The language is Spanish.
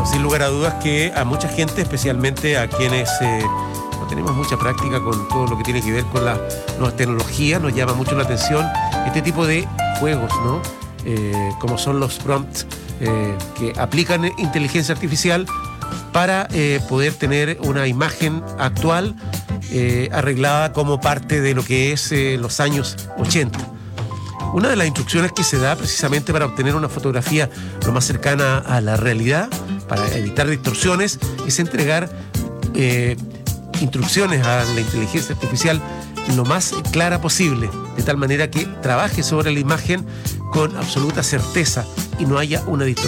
sin lugar a dudas que a mucha gente, especialmente a quienes no tenemos mucha práctica con todo lo que tiene que ver con las nuevas tecnologías, nos llama mucho la atención este tipo de juegos, ¿no? Como son los prompts que aplican inteligencia artificial para poder tener una imagen actual arreglada como parte de lo que es los años 80. Una de las instrucciones que se da precisamente para obtener una fotografía lo más cercana a la realidad, para evitar distorsiones, es entregar instrucciones a la inteligencia artificial lo más clara posible, de tal manera que trabaje sobre la imagen con absoluta certeza y no haya una distorsión.